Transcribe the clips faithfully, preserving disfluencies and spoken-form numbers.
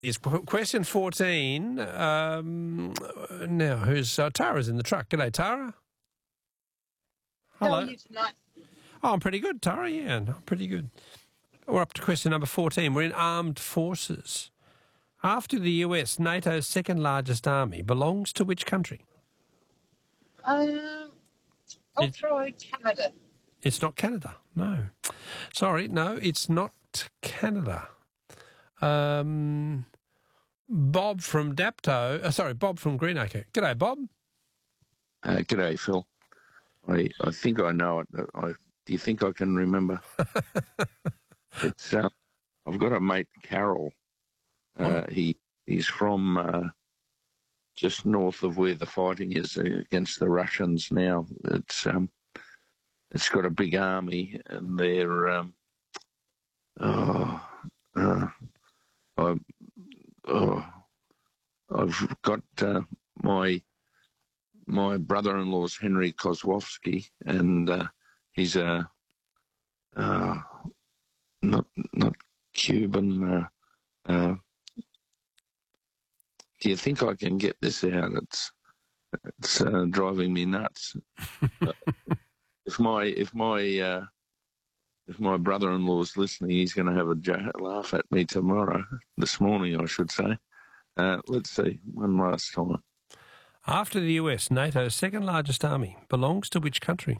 It's qu- question fourteen. Um, now, who's uh, Tara's in the truck? G'day, Tara. How Hello. are you tonight? Oh, I'm pretty good, Tara. Yeah, no, pretty good. We're up to question number fourteen. We're in armed forces. After the U S, NATO's second largest army belongs to which country? Um, I'll It- try Canada. It's not Canada. No. Sorry, no, it's not Canada. Um, Bob from Dapto. Uh, sorry, Bob from Greenacre. G'day, Bob. Uh, g'day, Phil. I, I think I know it. I, do you think I can remember? it's uh, I've got a mate, Carol. Uh, he he's from uh, just north of where the fighting is against the Russians now. It's um, it's got a big army, and they're um, oh, uh, I, oh, I've got uh, my. My brother-in-law's Henry Kozłowski, and uh, he's a uh, not not Cuban. Uh, uh, do you think I can get this out? It's it's uh, driving me nuts. if my if my uh, if my brother-in-law's listening, he's going to have a jo- laugh at me tomorrow. This morning, I should say. Uh, let's see one last time. After the U S, NATO's second largest army belongs to which country?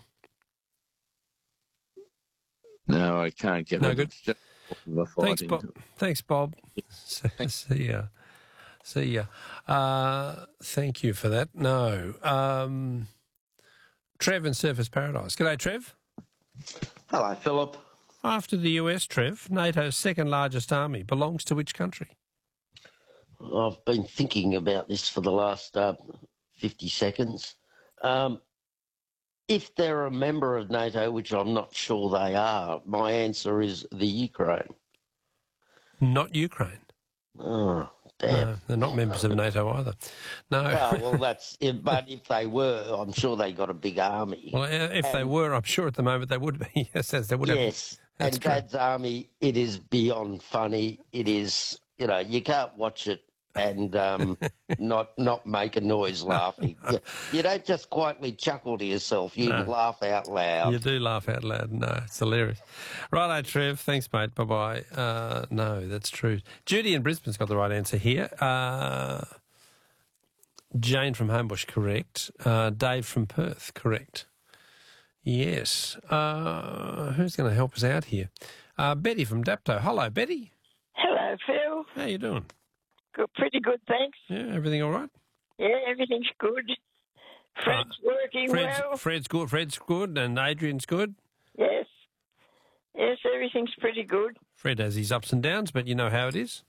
No, I can't get No it. good. It's just the Thanks, fighting. Bob. Thanks, Bob. See ya. See ya. Uh, thank you for that. No. Um, Trev in Surfers Paradise. G'day, Trev. Hello, Philip. After the U S, Trev, NATO's second largest army belongs to which country? I've been thinking about this for the last uh, fifty seconds. Um, if they're a member of NATO, which I'm not sure they are, my answer is the Ukraine. Not Ukraine. Oh, damn. No, they're not members of NATO either. No. Oh, well, that's it. But if they were, I'm sure they got a big army. Well, if and, they were, I'm sure at the moment they would be. Yes, they would have. Yes, That's and true. Dad's army, it is beyond funny. It is, you know, you can't watch it and um, not not make a noise laughing. You, you don't just quietly chuckle to yourself. You No. laugh out loud. You do laugh out loud. No, it's hilarious. Righto, Trev. Thanks, mate. Bye-bye. Uh, no, that's true. Judy in Brisbane's got the right answer here. Uh, Jane from Homebush, correct. Uh, Dave from Perth, correct. Yes. Uh, who's going to help us out here? Uh, Betty from Dapto. Hello, Betty. Hello, Phil. How you doing? Good, pretty good, thanks. Yeah, everything all right? Yeah, everything's good. Fred's working Fred's, well. Fred's good. Fred's good, and Adrian's good. Yes. Yes, everything's pretty good. Fred has his ups and downs, but you know how it is.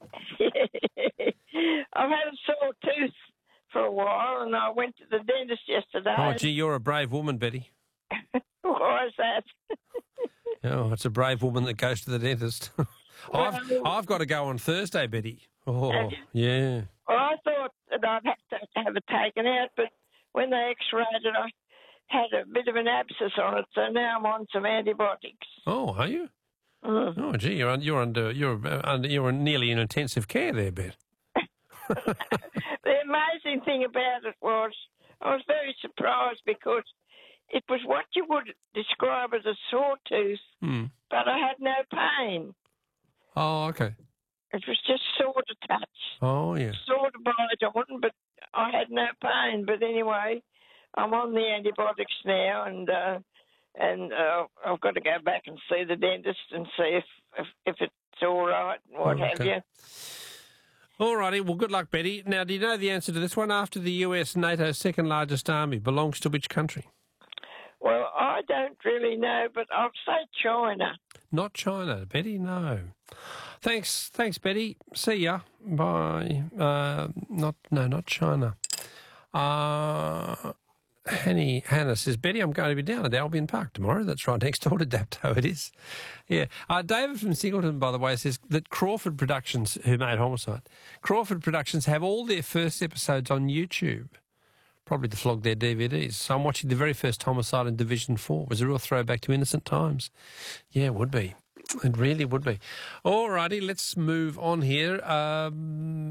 I've had a sore tooth for a while, and I went to the dentist yesterday. Oh, gee, you're a brave woman, Betty. Why is that? Oh, it's a brave woman that goes to the dentist. I've, Well- I've got to go on Thursday, Betty. Oh, Have you? yeah. Well, I thought that I'd have to have it taken out, but when they x-rayed it, I had a bit of an abscess on it, so now I'm on some antibiotics. Oh, are you? Mm. Oh, gee, you're un- you're under you're uh, under you're nearly in intensive care there, Bet. The amazing thing about it was I was very surprised because it was what you would describe as a sore tooth, Hmm. but I had no pain. Oh, okay. It was just sore to touch, Oh, yeah. sore to bite on, but I had no pain. But anyway, I'm on the antibiotics now, and uh, and uh, I've got to go back and see the dentist and see if if, if it's all right and what have Okay. you. All righty. Well, good luck, Betty. Now, do you know the answer to this one? After the U S, NATO's second largest army belongs to which country? Well, I don't really know, but I'll say China. Not China, Betty. No. Thanks, thanks, Betty. See ya. Bye. Uh, not no, not China. Uh, Hanny Hannah says, Betty, I'm going to be down at Albion Park tomorrow. That's right next door to Dapto. It is. Yeah. Uh, David from Singleton, by the way, says that Crawford Productions, who made Homicide, Crawford Productions have all their first episodes on YouTube. Probably to flog their D V Ds. So I'm watching the very first Homicide in Division four. It was a real throwback to innocent times. Yeah, it would be. It really would be. All righty, let's move on here. Um,